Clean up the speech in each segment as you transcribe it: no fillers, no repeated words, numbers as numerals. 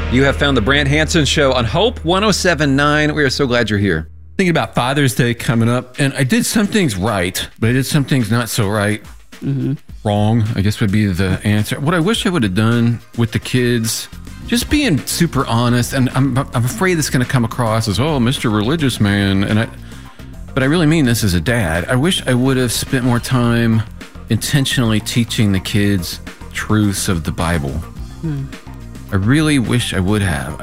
You have found the Brant Hansen Show on Hope 107.9. We are so glad you're here. Thinking about Father's Day coming up, and I did some things right, but I did some things not so right. Wrong, I guess would be the answer. What I wish I would have done with the kids, just being super honest, and I'm afraid this is going to come across as, oh, Mr. Religious Man, but I really mean this as a dad. I wish I would have spent more time intentionally teaching the kids truths of the Bible. I really wish I would have.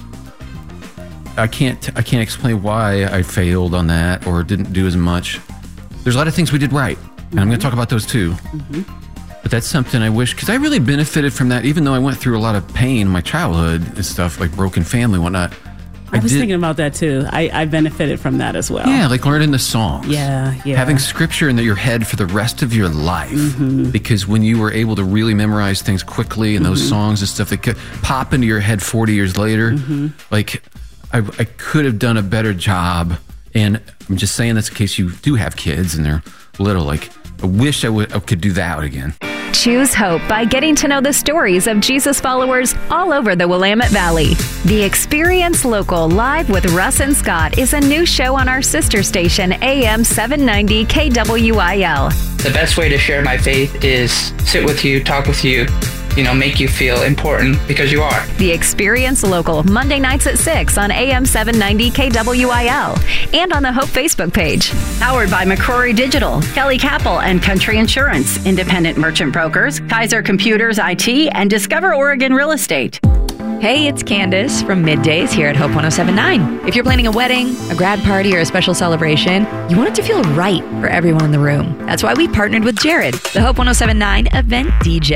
I can't explain why I failed on that or didn't do as much. There's a lot of things we did right, and I'm going to talk about those too. But that's something I wish, because I really benefited from that, even though I went through a lot of pain in my childhood and stuff, like broken family and whatnot. I was thinking about that too. I benefited from that as well. Yeah, like learning the songs. Yeah. Having scripture in your head for the rest of your life. Because when you were able to really memorize things quickly and those songs and stuff that could pop into your head 40 years later, like I could have done a better job. And I'm just saying this in case you do have kids and they're little, like I wish I could do that again. Choose hope by getting to know the stories of Jesus followers all over the Willamette Valley. The Experience Local Live with Russ and Scott is a new show on our sister station, AM 790 KWIL. The best way to share my faith is sit with you, talk with you, make you feel important because you are. The Experience Local, Monday nights at 6 on AM 790 KWIL and on the Hope Facebook page. Powered by McCrory Digital, Kelly Capel and Country Insurance, Independent Merchant Brokers, Kaiser Computers IT, and Discover Oregon Real Estate. Hey, it's Candace from Middays here at Hope 107.9. If you're planning a wedding, a grad party, or a special celebration, you want it to feel right for everyone in the room. That's why we partnered with Jared, the Hope 107.9 event DJ.